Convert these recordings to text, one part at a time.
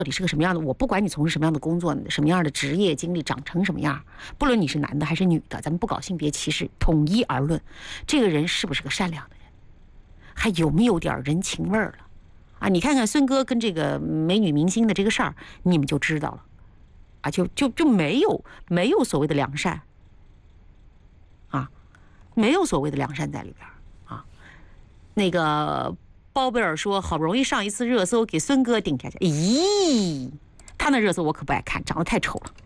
到底是个什么样的？我不管你从事什么样的工作，什么样的职业经历，长成什么样，不论你是男的还是女的，咱们不搞性别歧视，统一而论，这个人是不是个善良的人，还有没有点人情味儿了？啊，你看看孙哥跟这个美女明星的这个事儿，你们就知道了。啊，就没有所谓的良善，啊，没有所谓的良善在里边啊。那个包贝尔说，好不容易上一次热搜，给孙哥顶下去。咦，他那热搜我可不爱看，长得太丑了。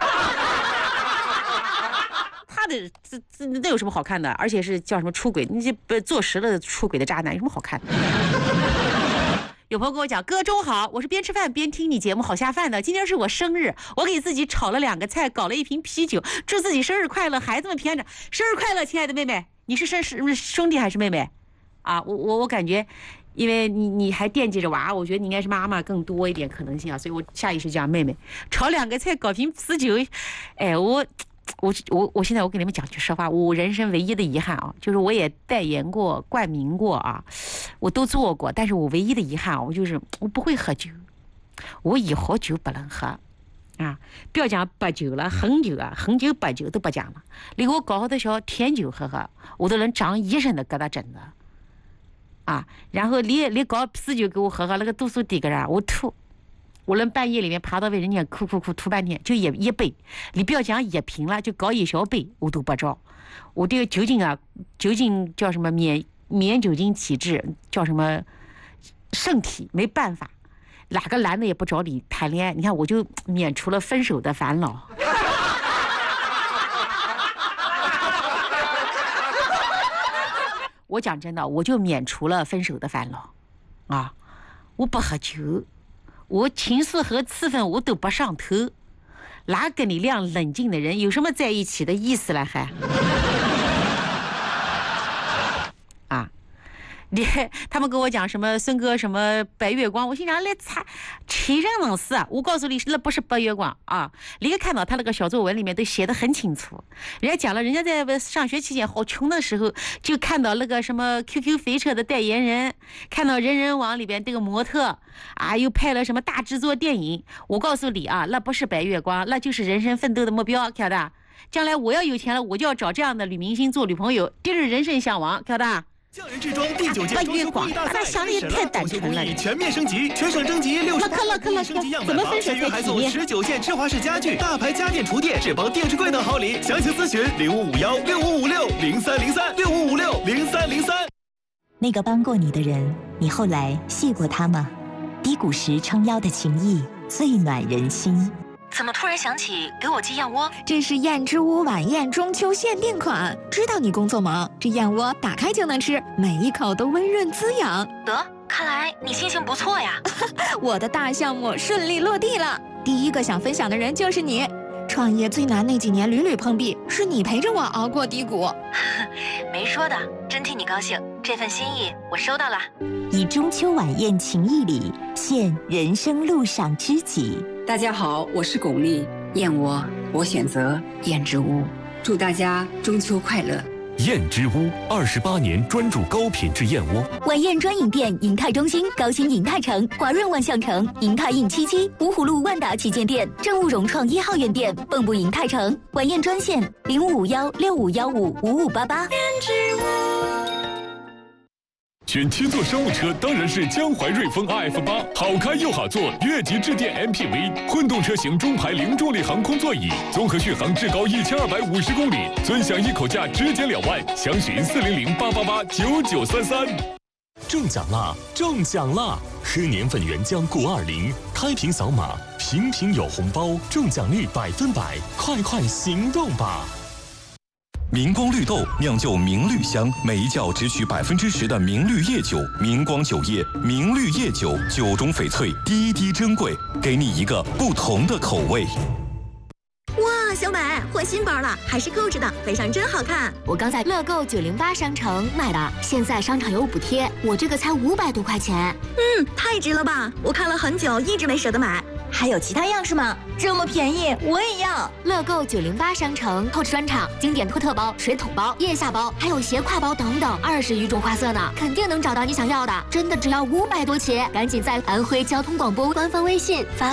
他的那有什么好看的？而且是叫什么出轨，那些坐实了出轨的渣男，有什么好看的？有朋友跟我讲，哥中好，我是边吃饭边听你节目，好下饭的。今天是我生日，我给自己炒了2个菜，搞了1瓶啤酒，祝自己生日快乐，孩子们平安长。生日快乐，亲爱的妹妹，你是兄弟还是妹妹？啊，我感觉，因为你还惦记着娃，我觉得你应该是妈妈更多一点可能性啊，所以我下意识讲妹妹，炒2个菜，搞瓶啤酒。哎，我现在我给你们讲句实话，我人生唯一的遗憾啊，就是我也代言过、冠名过啊，我都做过，但是我唯一的遗憾啊，我不会喝酒，我以后酒不能喝啊，不要讲白酒了，红酒啊，红酒白酒都不讲了，离我搞好的小甜酒喝，我都能长一身的疙瘩疹子啊，然后你搞啤酒给我喝，那个度数低个啥，我吐。我能半夜里面爬到卫生间哭吐半天，就一杯，你不要讲1瓶了，就搞1小杯我都不着。我这个酒精叫什么免酒精体质，叫什么圣体，没办法，哪个男的也不找你谈恋爱。你看我就免除了分手的烦恼。我讲真的，我就免除了分手的烦恼啊！我不喝酒。我情绪和气氛我都不上头，哪跟你这样冷静的人有什么在一起的意思了还？啊，他们跟我讲什么孙哥什么白月光，我心想来擦，谁人能是啊？我告诉你，那不是白月光啊！你看到他那个小作文里面都写得很清楚，人家讲了，人家在上学期间好穷的时候，就看到那个什么 QQ 飞车的代言人，看到人人网里边这个模特啊，又拍了什么大制作电影。我告诉你啊，那不是白月光，那就是人生奋斗的目标，晓得？将来我要有钱了，我就要找这样的女明星做女朋友，这是人生向往，晓得？ 匠人制装第9届装修工艺大赛， 想的也太单纯了， 全面升级，全省征集60升级样本房，签约还送19件芝华士家具、大牌家电厨电、智邦电视柜等好礼。详情咨询05516556030365560303。 那个帮过你的人，你后来谢过他吗？低谷时撑腰的情谊，最暖人心。 怎么突然想起给我寄燕窝？ 这是燕之屋晚宴中秋限定款，知道你工作忙，这燕窝打开就能吃，每一口都温润滋养。 得，看来你心情不错呀。 我的大项目顺利落地了，第一个想分享的人就是你。创业最难那几年屡屡碰壁，是你陪着我熬过低谷。 没说的，真替你高兴，这份心意我收到了。 以中秋晚宴情谊礼，献人生路上知己。 大家好，我是巩俐，燕窝我选择燕之屋，祝大家中秋快乐。 燕之屋28年专注高品质燕窝。 晚宴专营店：银泰中心、高新银泰城、华润万象城、银泰印77、芜湖路万达旗舰店、政务融创1号院店、蚌埠银泰城。晚宴专线0551655588。 燕之屋。 选7座商务车当然是江淮瑞风 RF8，好开又好坐，越级致电 MPV， 混动车型中排零重力航空座椅，综合续航至高1250公里，尊享一口价直减2万，详询40088889933。中奖啦！中奖啦！喝年份原浆钴20，开瓶扫码，瓶瓶有红包，中奖率100%，快行动吧！ 明光绿豆酿就明绿香，每一窖只取10%的明绿叶酒。明光酒业明绿叶酒，酒中翡翠，滴滴珍贵，给你一个不同的口味。 哇，小美换新包了，还是购置的，背上真好看。 我刚在乐购908商城买的，现在商场有补贴，我这个才500多块钱。 太值了吧！我看了很久，一直没舍得买。 还有其他样式吗？这么便宜，我也要！乐购908商城，Coach专场、经典托特包、水桶包、腋下包，还有斜挎包等等，20余种花色呢，肯定能找到你想要的。真的只要500多起，赶紧在安徽交通广播官方微信发